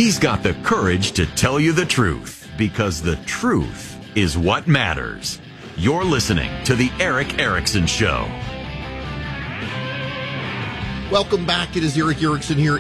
He's got the courage to tell you the truth, because the truth is what matters. You're listening to The Erick Erickson Show. Welcome back. It is Erick Erickson here,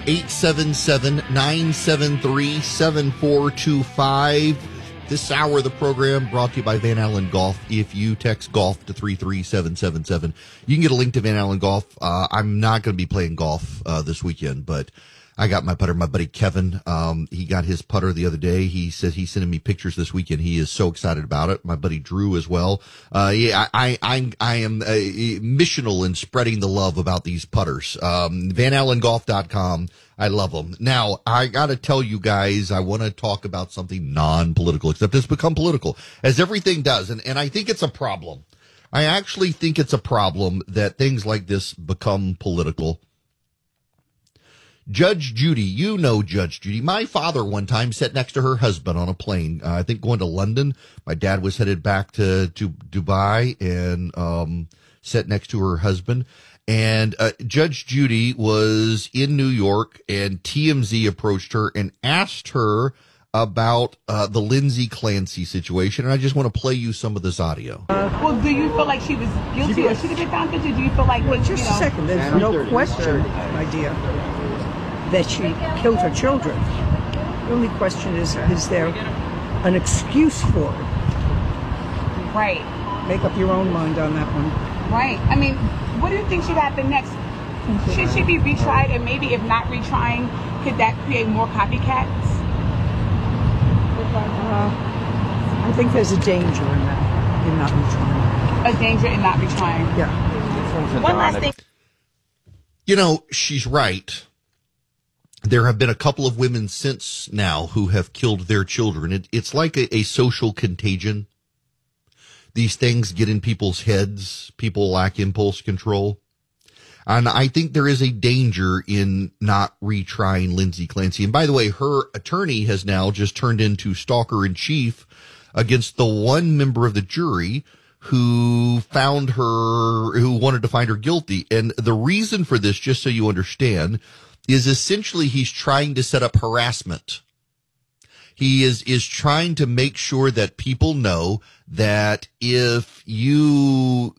877-973-7425. This hour of the program brought to you by Van Allen Golf. If you text golf to 33777, you can get a link to Van Allen Golf. I'm not going to be playing golf this weekend, but I got my putter. My buddy Kevin, he got his putter the other day. He said he's sending me pictures this weekend. He is so excited about it. My buddy Drew as well. I am missional in spreading the love about these putters. VanAllenGolf.com. I love them. Now, I got to tell you guys, I want to talk about something non-political, except it's become political, as everything does. And I think it's a problem. I actually think it's a problem that things like this become political. Judge Judy, you know Judge Judy. My father one time sat next to her husband on a plane, I think going to London. My dad was headed back to Dubai and sat next to her husband. And Judge Judy was in New York, and TMZ approached her and asked her about the Lindsay Clancy situation. And I just want to play you some of this audio. Well, do you feel like she was guilty or should have been found guilty? Do you feel like... Well, just a second. There's no question, my dear, that she killed her children. The only question is there an excuse for it? Right. Make up your own mind on that one. Right. I mean, what do you think should happen next? Should she be retried? And maybe if not retrying, could that create more copycats? I think there's a danger in that, in not retrying. A danger in not retrying. Yeah. One last thing. You know, she's right. There have been a couple of women since now who have killed their children. It's like a social contagion. These things get in people's heads. People lack impulse control. And I think there is a danger in not retrying Lindsay Clancy. And by the way, her attorney has now just turned into stalker in chief against the one member of the jury who wanted to find her guilty. And the reason for this, just so you understand, is essentially he's trying to set up harassment. He is trying to make sure that people know that if you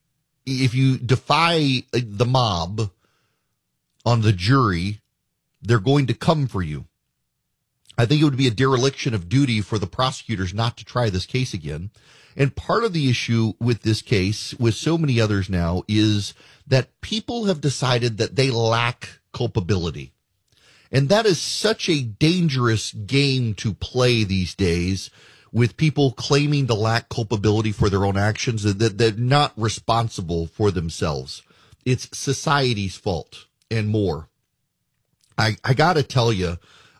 defy the mob on the jury, they're going to come for you. I think it would be a dereliction of duty for the prosecutors not to try this case again. And part of the issue with this case, with so many others now, is that people have decided that they lack culpability. And that is such a dangerous game to play these days, with people claiming to lack culpability for their own actions, that they're not responsible for themselves. It's society's fault and more. I got to tell you,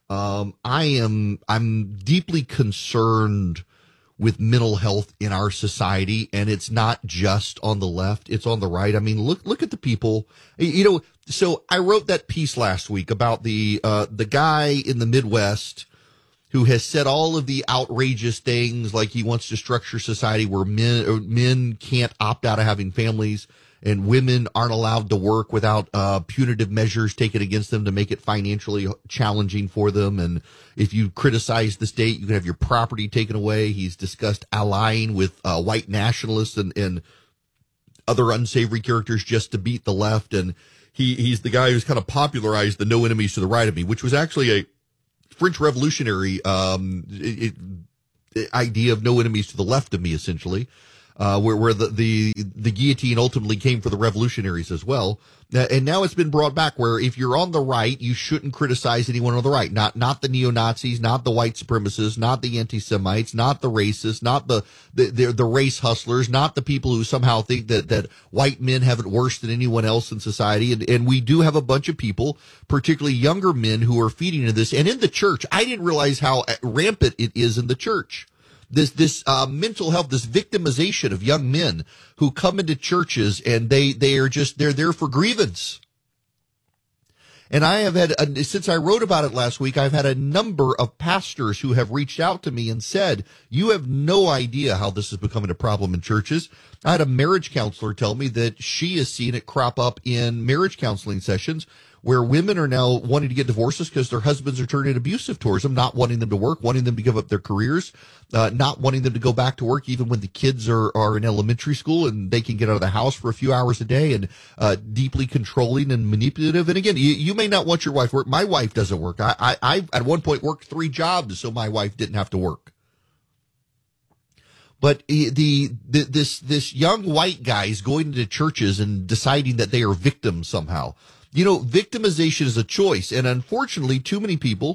I'm deeply concerned with mental health in our society, and it's not just on the left, it's on the right. I mean, look at the people, you know. So I wrote that piece last week about the guy in the Midwest who has said all of the outrageous things, like he wants to structure society where men can't opt out of having families, and women aren't allowed to work without punitive measures taken against them to make it financially challenging for them. And if you criticize the state, you can have your property taken away. He's discussed allying with white nationalists and other unsavory characters just to beat the left. And he's the guy who's kind of popularized the no enemies to the right of me, which was actually a French Revolutionary idea of no enemies to the left of me, essentially. Where the guillotine ultimately came for the revolutionaries as well. And now it's been brought back where if you're on the right, you shouldn't criticize anyone on the right. Not the neo-Nazis, not the white supremacists, not the anti-Semites, not the racists, not the race hustlers, not the people who somehow think that white men have it worse than anyone else in society. And we do have a bunch of people, particularly younger men, who are feeding into this. And in the church, I didn't realize how rampant it is in the church. This mental health, this victimization of young men who come into churches and they're there for grievance. And I have had, since I wrote about it last week, I've had a number of pastors who have reached out to me and said, you have no idea how this is becoming a problem in churches. I had a marriage counselor tell me that she has seen it crop up in marriage counseling sessions where women are now wanting to get divorces because their husbands are turning abusive towards them, not wanting them to work, wanting them to give up their careers, not wanting them to go back to work even when the kids are in elementary school and they can get out of the house for a few hours a day, and deeply controlling and manipulative. And again, you may not want your wife to work. My wife doesn't work. I at one point worked 3 jobs so my wife didn't have to work. But this young white guy is going into churches and deciding that they are victims somehow. You know, victimization is a choice, and unfortunately, too many people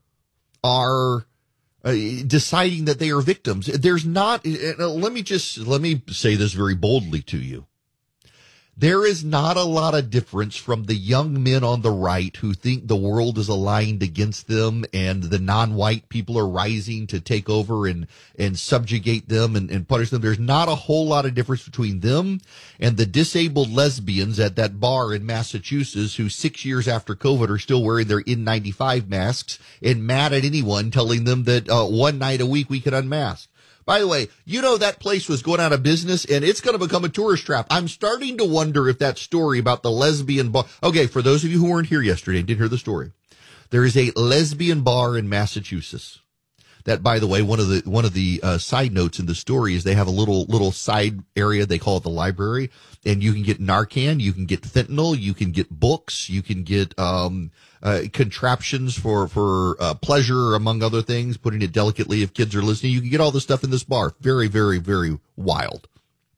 are deciding that they are victims. There's not. Let me say this very boldly to you. There is not a lot of difference from the young men on the right who think the world is aligned against them and the non-white people are rising to take over and subjugate them and punish them. There's not a whole lot of difference between them and the disabled lesbians at that bar in Massachusetts who 6 years after COVID are still wearing their N95 masks and mad at anyone telling them that one night a week we can unmask. By the way, you know that place was going out of business, and it's going to become a tourist trap. I'm starting to wonder if that story about the lesbian bar. Okay, for those of you who weren't here yesterday and didn't hear the story, there is a lesbian bar in Massachusetts. That, by the way, one of the side notes in the story is they have a little side area. They call it the library, and you can get Narcan, you can get fentanyl, you can get books, you can get contraptions for pleasure, among other things. Putting it delicately, if kids are listening, you can get all this stuff in this bar. Very, very, very wild.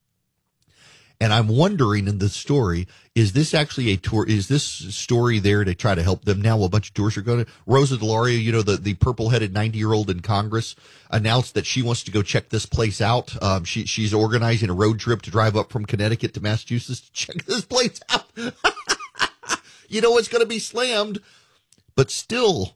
And I'm wondering in the story, is this actually a tour? Is this story there to try to help them now? A bunch of tourists are going to. Rosa DeLauro, you know, the purple-headed 90-year-old in Congress, announced that she wants to go check this place out. She's organizing a road trip to drive up from Connecticut to Massachusetts to check this place out. You know, it's going to be slammed, but still,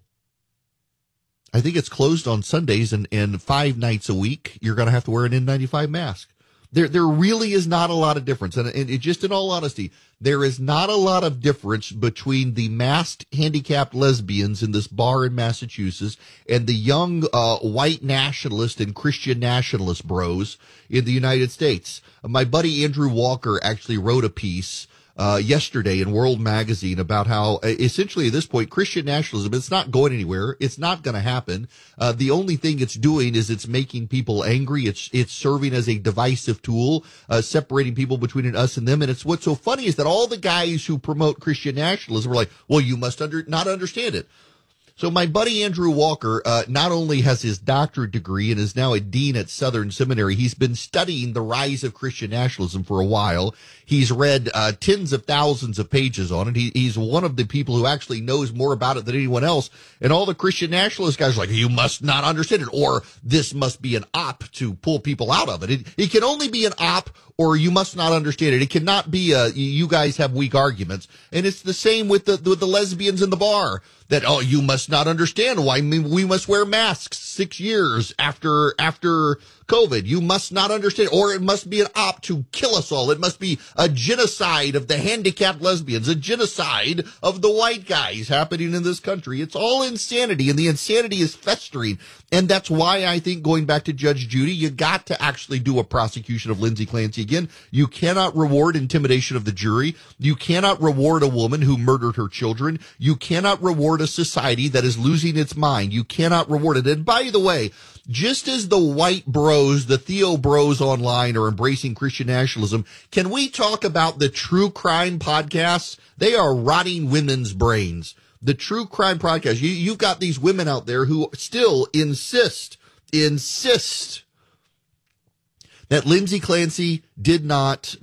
I think it's closed on Sundays and 5 nights a week. You're going to have to wear an N95 mask. There really is not a lot of difference. And it just in all honesty, there is not a lot of difference between the masked handicapped lesbians in this bar in Massachusetts and the young white nationalist and Christian nationalist bros in the United States. My buddy Andrew Walker actually wrote a piece yesterday in World Magazine about how essentially at this point Christian nationalism, it's not going anywhere. It's not going to happen. The only thing it's doing is it's making people angry. It's serving as a divisive tool, separating people between an us and them. And it's what's so funny is that all the guys who promote Christian nationalism are like, well, you must not understand it. So my buddy Andrew Walker not only has his doctorate degree and is now a dean at Southern Seminary, he's been studying the rise of Christian nationalism for a while. He's read tens of thousands of pages on it. He's one of the people who actually knows more about it than anyone else. And all the Christian nationalist guys are like, you must not understand it, or this must be an op to pull people out of it. It can only be an op, or you must not understand it. It cannot be you guys have weak arguments. And it's the same with the lesbians in the bar. That, oh, you must not understand why we must wear masks 6 years after COVID. You must not understand, or it must be an op to kill us all. It must be a genocide of the handicapped lesbians, a genocide of the white guys happening in this country. It's all insanity, and the insanity is festering. And that's why I think, going back to Judge Judy, you got to actually do a prosecution of Lindsay Clancy again. You cannot reward intimidation of the jury. You cannot reward a woman who murdered her children. You cannot reward a society that is losing its mind. You cannot reward it. And by the way, just as the white bros, the Theo bros online are embracing Christian nationalism, can we talk about the true crime podcasts? They are rotting women's brains. The true crime podcast. You've got these women out there who still insist that Lindsay Clancy did not